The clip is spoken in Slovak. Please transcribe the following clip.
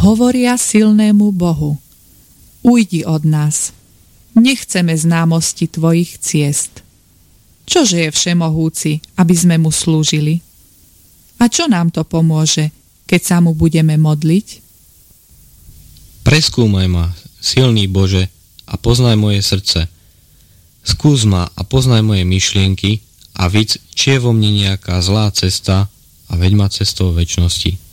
hovoria silnému Bohu: Ujdi od nás, nechceme známosti tvojich ciest. Čože je všemohúci, aby sme mu slúžili? A čo nám to pomôže, keď sa mu budeme modliť? Preskúmaj ma, silný Bože, a poznaj moje srdce. Skús ma a poznaj moje myšlienky a vidz, či je vo mne nejaká zlá cesta, a veď ma cestou večnosti.